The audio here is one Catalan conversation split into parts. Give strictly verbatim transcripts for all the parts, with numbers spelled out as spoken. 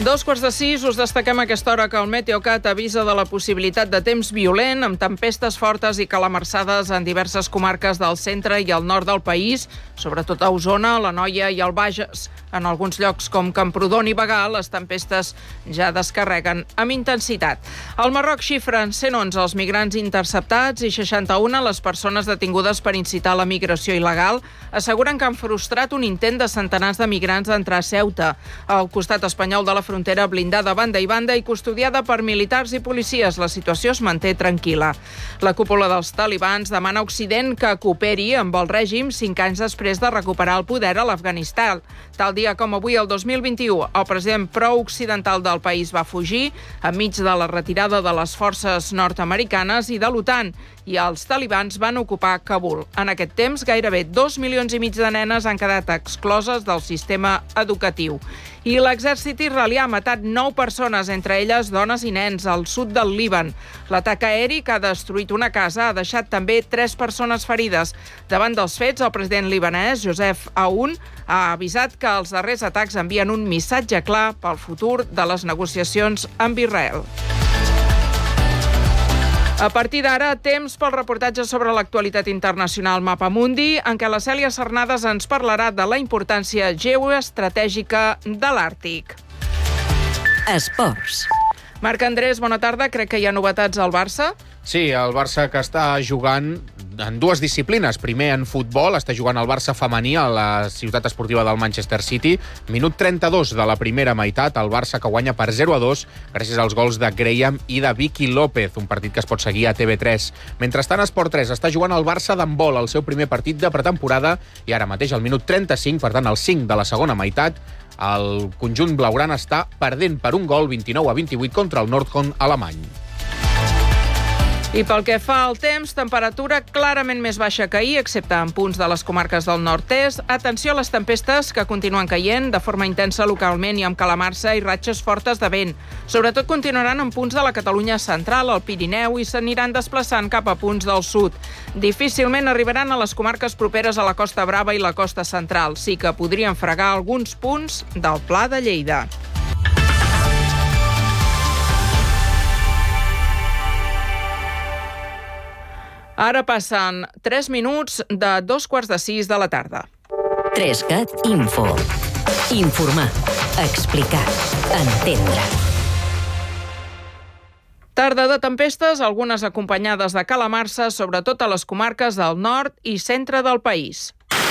Dos quarts de sis, us destaquem a aquesta hora que el Meteocat avisa de la possibilitat de temps violent amb tempestes fortes i calamarsades en diverses comarques del centre i el nord del país, sobretot a Osona, l'Anoia i el Bages. En alguns llocs com Camprodon i Bagà, les tempestes ja descarreguen amb intensitat. Al Marroc xifren cent onze els migrants interceptats i seixanta-una les persones detingudes per incitar a la migració il·legal. Asseguren que han frustrat un intent de centenars de migrants d'entrar a Ceuta. Al costat espanyol de la frontera blindada banda i banda i custodiada per militars i policies, la situació es manté tranquil·la. La cúpula dels talibans demana a Occident que cooperi amb el règim cinc anys després de recuperar el poder a l'Afganistan. Tal dia com avui, el dos mil vint-i-u, el president pro-occidental del país va fugir enmig de la retirada de les forces nord-americanes i de l'OTAN, i els talibans van ocupar Kabul. En aquest temps, gairebé dos milions i mig de nenes han quedat excloses del sistema educatiu. I l'exèrcit israelià ha matat nou persones, entre elles dones i nens, al sud del Líban. L'atac aeri que ha destruït una casa ha deixat també tres persones ferides. Davant dels fets, el president libanès, Joseph Aoun, ha avisat que els darrers atacs envien un missatge clar pel futur de les negociacions amb Israel. A partir d'ara, temps pel reportatge sobre l'actualitat internacional Mapamundi, en què la Cèlia Cernades ens parlarà de la importància geoestratègica de l'Àrtic. Esports. Marc Andrés, bona tarda. Crec que hi ha novetats al Barça. Sí, el Barça que està jugant en dues disciplines. Primer, en futbol, està jugant el Barça femení a la ciutat esportiva del Manchester City. Minut trenta-dos de la primera meitat, el Barça que guanya per zero a dos gràcies als gols de Graham i de Vicky López, un partit que es pot seguir a T V tres. Mentrestant, Esport tres està jugant el Barça d'handbol, el seu primer partit de pretemporada, i ara mateix, al minut trenta-cinc, per tant, al cinc de la segona meitat, el conjunt blaugrana està perdent per un gol, vint-i-nou a vint-i-vuit, contra el Nordhorn alemany. I pel que fa al temps, temperatura clarament més baixa que ahir, excepte en punts de les comarques del nord-est. Atenció a les tempestes que continuen caient de forma intensa localment i amb calamarsa i ratxes fortes de vent. Sobretot continuaran en punts de la Catalunya central, al Pirineu, i s'aniran desplaçant cap a punts del sud. Difícilment arribaran a les comarques properes a la Costa Brava i la costa central. Sí que podrien fregar alguns punts del Pla de Lleida. Ara passen tres minuts de dos quarts de sis de la tarda. trescat Info. Informar, explicar, entendre. Tarda de tempestes, algunes acompanyades de calamarsa, sobretot a les comarques del nord i centre del país.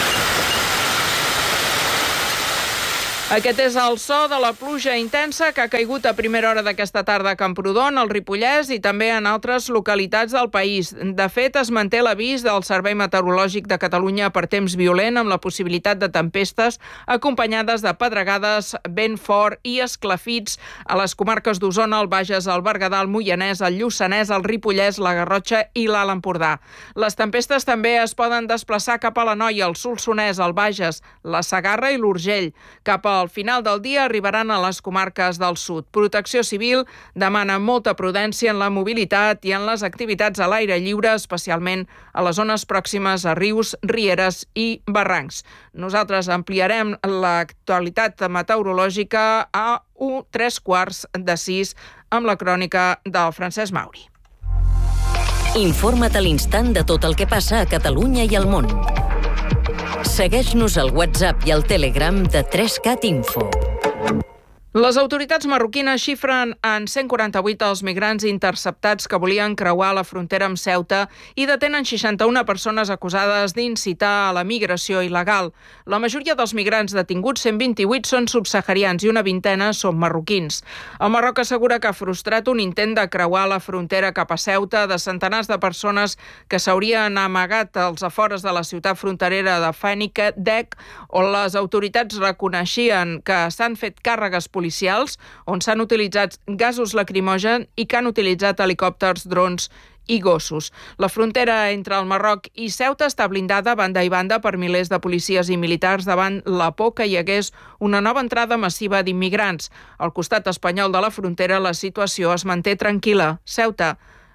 Aquest és el so de la pluja intensa que ha caigut a primera hora d'aquesta tarda a Camprodon, al Ripollès i també en altres localitats del país. De fet, es manté l'avís del Servei Meteorològic de Catalunya per temps violent amb la possibilitat de tempestes acompanyades de pedregades, vent fort i esclafits a les comarques d'Osona, el Bages, el Berguedà, el Moianès, el Lluçanès, el Ripollès, la Garrotxa i l'Alt Empordà. Les tempestes també es poden desplaçar cap a l'Anoia, el Solsonès, el Bages, la Segarra i l'Urgell. Cap al final del dia arribaran a les comarques del sud. Protecció Civil demana molta prudència en la mobilitat i en les activitats a l'aire lliure, especialment a les zones pròximes a rius, rieres i barrancs. Nosaltres ampliarem l'actualitat meteorològica a un tres quarts de sis amb la crònica del Francesc Mauri. Informa't a l'instant de tot el que passa a Catalunya i al món. Segueix-nos al WhatsApp i al Telegram de trescat Info. Les autoritats marroquines xifren en cent quaranta-vuit els migrants interceptats que volien creuar la frontera amb Ceuta i detenen seixanta-una persones acusades d'incitar a la migració il·legal. La majoria dels migrants detinguts, cent vint-i-vuit, són subsaharians i una vintena són marroquins. El Marroc assegura que ha frustrat un intent de creuar la frontera cap a Ceuta de centenars de persones que s'haurien amagat als afores de la ciutat fronterera de Fenike-Dek, on les autoritats reconeixien que s'han fet càrregues policials policials, on s'han utilitzat gasos lacrimògens i que han utilitzat helicòpters, drons i gossos. La frontera entre el Marroc i Ceuta està blindada banda i banda per milers de policies i militars davant la por que hi hagués una nova entrada massiva d'immigrants. Al costat espanyol de la frontera la situació es manté tranquil·la. Ceuta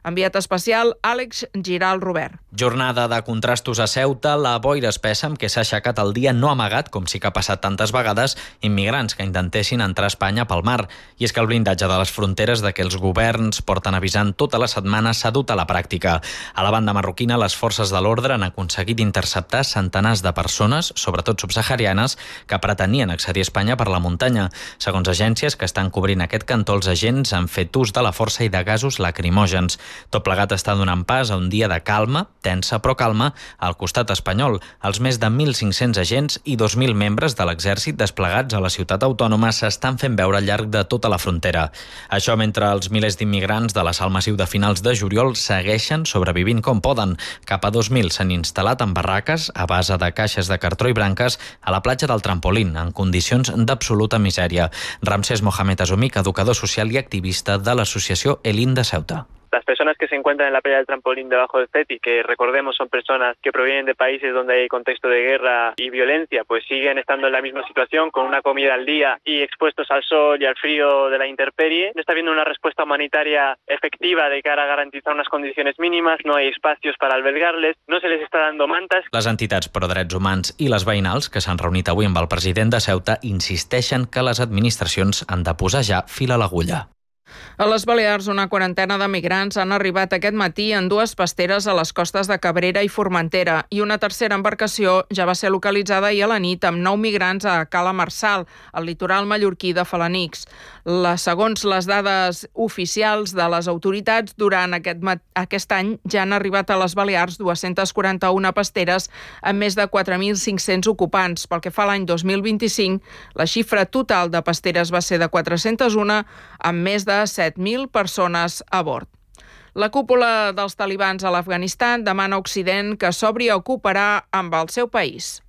Enviat especial, Àlex Giral Robert. Jornada de contrastos a Ceuta, la boira espessa amb què s'ha aixecat el dia no ha amagat, com sí que ha passat tantes vegades, immigrants que intentessin entrar a Espanya pel mar. I és que el blindatge de les fronteres de què els governs porten avisant tota la setmana s'ha dut a la pràctica. A la banda marroquina, les forces de l'ordre han aconseguit interceptar centenars de persones, sobretot subsaharianes, que pretenien accedir a Espanya per la muntanya. Segons agències que estan cobrint aquest cantó, els agents han fet ús de la força i de gasos lacrimògens. Tot plegat està donant pas a un dia de calma, tensa però calma, al costat espanyol. Els més de mil cinc-cents agents i dos mil membres de l'exèrcit desplegats a la ciutat autònoma s'estan fent veure al llarg de tota la frontera. Això mentre els milers d'immigrants de l'assalt massiu de finals de juliol segueixen sobrevivint com poden. Cap a dos mil s'han instal·lat en barraques a base de caixes de cartró i branques a la platja del Trampolín, en condicions d'absoluta misèria. Ramsés Mohamed Azumik, educador social i activista de l'associació Elin de Ceuta. Las personas que se encuentran en la playa del Trampolín debajo del Ceti, que recordemos son personas que provienen de países donde hay contexto de guerra y violencia, pues siguen estando en la misma situación, con una comida al día y expuestos al sol y al frío de la intemperie. No está habiendo una respuesta humanitaria efectiva de cara a garantizar unas condiciones mínimas, no hay espacios para albergarles, no se les está dando mantas. Les entitats pro drets humans i les veïnals, que s'han reunit avui amb el president de Ceuta, insisteixen que les administracions han de posar ja fil a l'agulla. A les Balears, una quarantena de migrants han arribat aquest matí en dues pasteres a les costes de Cabrera i Formentera i una tercera embarcació ja va ser localitzada ahir a la nit amb nou migrants a Cala Marçal, al litoral mallorquí de Felanix. La, segons les dades oficials de les autoritats, durant aquest, aquest any ja han arribat a les Balears dues-centes quaranta-una pasteres amb més de quatre mil cinc-cents ocupants. Pel que fa a l'any dos mil vint-i-cinc, la xifra total de pasteres va ser de quatre-centes u, amb més de set mil persones a bord. La cúpula dels talibans a l'Afganistan demana a Occident que s'obri a cooperar amb el seu país.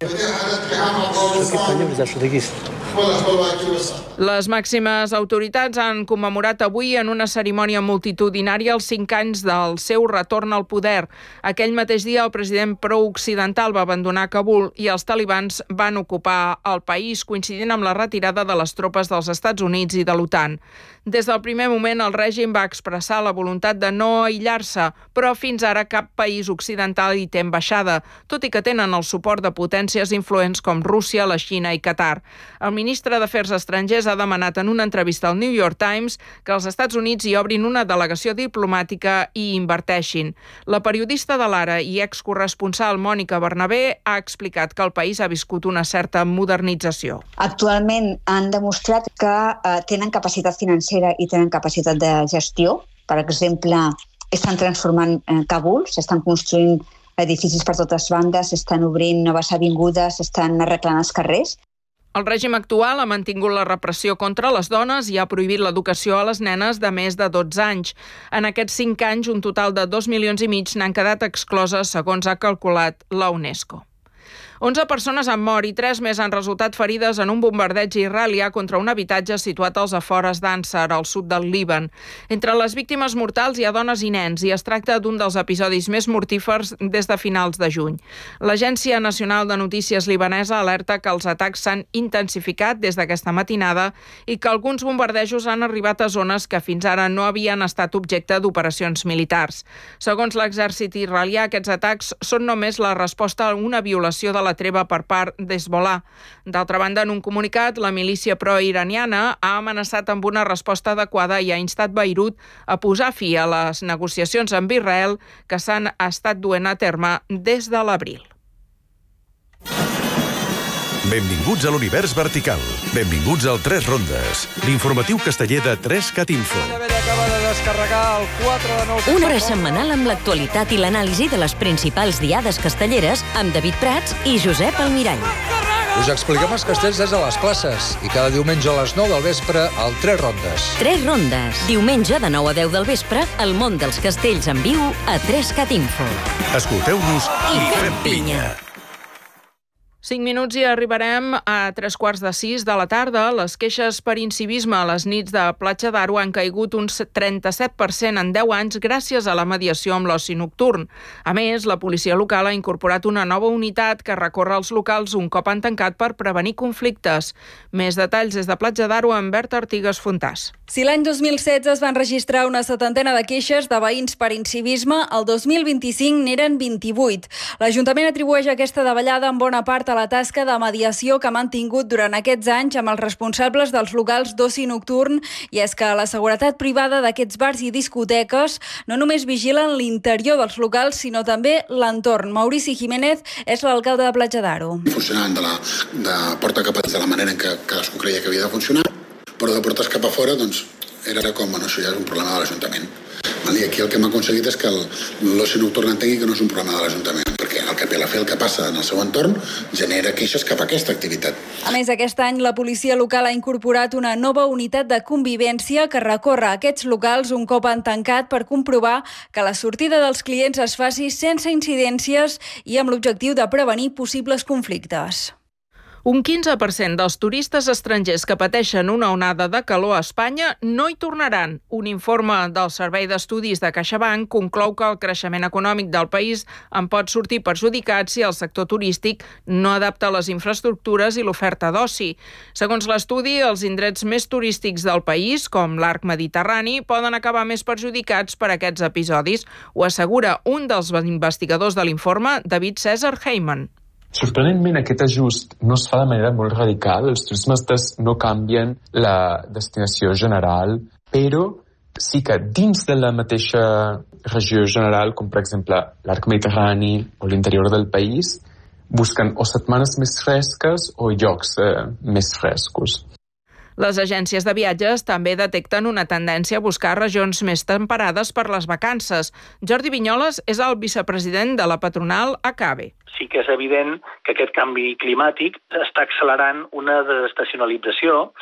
Les màximes autoritats han commemorat avui en una cerimònia multitudinària els cinc anys del seu retorn al poder. Aquell mateix dia el president pro-occidental va abandonar Kabul i els talibans van ocupar el país, coincidint amb la retirada de les tropes dels Estats Units i de l'OTAN. Des del primer moment el règim va expressar la voluntat de no aïllar-se, però fins ara cap país occidental hi té ambaixada, tot i que tenen el suport de potències influents com Rússia, la Xina i Qatar. El ministre d'Afers Estrangers ha demanat en una entrevista al New York Times que els Estats Units hi obrin una delegació diplomàtica i inverteixin. La periodista de l'Ara i excorresponsal Mònica Bernabé ha explicat que el país ha viscut una certa modernització. Actualment han demostrat que eh, tenen capacitat financera i tenen capacitat de gestió. Per exemple, estan transformant eh, Kabul, s'estan construint edificis per totes bandes, s'estan obrint noves avingudes, s'estan arreglant els carrers. El règim actual ha mantingut la repressió contra les dones i ha prohibit l'educació a les nenes de més de dotze anys. En aquests cinc anys, un total de dos milions i mig n'han quedat excloses, segons ha calculat la UNESCO. onze persones han mort i tres més han resultat ferides en un bombardeig israelià contra un habitatge situat als afores d'Ansar, al sud del Líban. Entre les víctimes mortals hi ha dones i nens i es tracta d'un dels episodis més mortífers des de finals de juny. L'Agència Nacional de Notícies libanesa alerta que els atacs s'han intensificat des d'aquesta matinada i que alguns bombardejos han arribat a zones que fins ara no havien estat objecte d'operacions militars. Segons l'exèrcit israelià, aquests atacs són només la resposta a una violació de la treva per part d'Hezbollah. D'altra banda, en un comunicat, la milícia pro-iraniana ha amenaçat amb una resposta adequada i ha instat Beirut a posar fi a les negociacions amb Israel que s'han estat duent a terme des de l'abril. Benvinguts a l'univers vertical. Benvinguts al tres rondes. L'informatiu casteller de tres cat info. Una hora setmanal amb l'actualitat i l'anàlisi de les principals diades castelleres amb David Prats i Josep Almirall. Us expliquem els castells des de les classes i cada diumenge a les nou del vespre al tres rondes. tres rondes. Diumenge de nou a deu del vespre, el món dels castells en viu a tres cat info. Escolteu-nos i fem pinya. Cinc minuts i arribarem a tres quarts de sis de la tarda. Les queixes per incivisme a les nits de Platja d'Aro han caigut un trenta-set per cent en deu anys gràcies a la mediació amb l'oci nocturn. A més, la policia local ha incorporat una nova unitat que recorre els locals un cop han tancat per prevenir conflictes. Més detalls des de Platja d'Aro amb Berta Artigas Fontàs. Si l'any dos mil setze es van registrar una setantena de queixes de veïns per incivisme, el dos mil vint-i-cinc n'eren vint-i-vuit. L'Ajuntament atribueix aquesta davallada en bona part a la tasca de mediació que ha mantingut durant aquests anys amb els responsables dels locals d'oci nocturn, i és que la seguretat privada d'aquests bars i discoteques no només vigilen l'interior dels locals, sinó també l'entorn. Maurici Jiménez és l'alcalde de Platja d'Aro. Funcionaven de la de porta cap a dins de la manera en què cadascú creia que havia de funcionar, però de portes cap a fora, doncs, era com, bueno, això ja és un problema de l'Ajuntament. I aquí el que hem aconseguit és que l'oci nocturn entengui que no és un problema de l'Ajuntament, perquè el que ve a fer el que passa en el seu entorn genera queixes cap a aquesta activitat. A més, aquest any la policia local ha incorporat una nova unitat de convivència que recorre aquests locals un cop han tancat per comprovar que la sortida dels clients es faci sense incidències i amb l'objectiu de prevenir possibles conflictes. Un quinze per cent dels turistes estrangers que pateixen una onada de calor a Espanya no hi tornaran. Un informe del Servei d'Estudis de CaixaBank conclou que el creixement econòmic del país en pot sortir perjudicat si el sector turístic no adapta les infraestructures i l'oferta d'oci. Segons l'estudi, els indrets més turístics del país, com l'arc mediterrani, poden acabar més perjudicats per aquests episodis. Ho assegura un dels investigadors de l'informe, David César Heyman. Sorprenentment, aquest ajust no es fa de manera molt radical. Els turismes no canvien la destinació general, però sí que dins de la mateixa regió general, com per exemple l'arc mediterrani o l'interior del país, busquen o setmanes més fresques o llocs eh, més frescos. Les agències de viatges també detecten una tendència a buscar regions més temperades per les vacances. Jordi Vinyoles és el vicepresident de la patronal ACABE. Sí que és evident que aquest canvi climàtic està accelerant una desestacionalització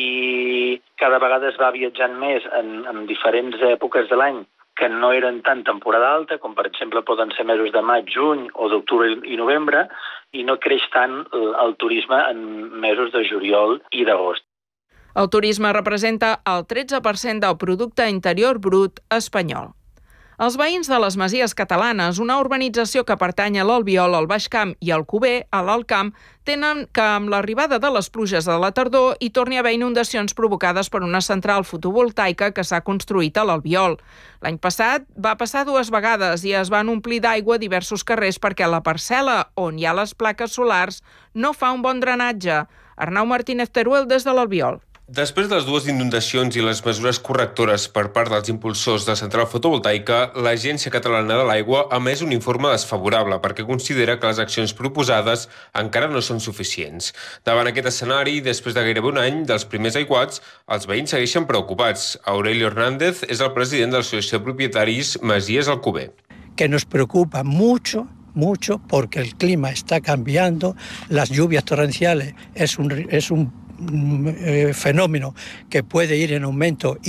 i cada vegada es va viatjant més en, en diferents èpoques de l'any que no eren tan temporada alta, com per exemple poden ser mesos de maig, juny o d'octubre i novembre, i no creix tant el, el turisme en mesos de juliol i d'agost. El turisme representa el tretze per cent del producte interior brut espanyol. Els veïns de les Masies Catalanes, una urbanització que pertany a l'Albiol, al Baix Camp i al Cuber, a l'Alt Camp, tenen que amb l'arribada de les pluges de la tardor hi torni a haver inundacions provocades per una central fotovoltaica que s'ha construït a l'Albiol. L'any passat va passar dues vegades i es van omplir d'aigua diversos carrers perquè la parcel·la on hi ha les plaques solars no fa un bon drenatge. Arnau Martínez Teruel des de l'Albiol. Després de les dues inundacions i les mesures correctores per part dels impulsors de central fotovoltaica, l'Agència Catalana de l'Aigua ha emès un informe desfavorable perquè considera que les accions proposades encara no són suficients. Davant aquest escenari, després de gairebé un any dels primers aiguats, els veïns segueixen preocupats. Aurelio Hernández és el president de l'Associació de Propietaris Masies al Cuber. Que nos preocupa mucho mucho porque el clima está cambiando, las lluvias torrenciales es un, es un fenómeno que puede ir en aumento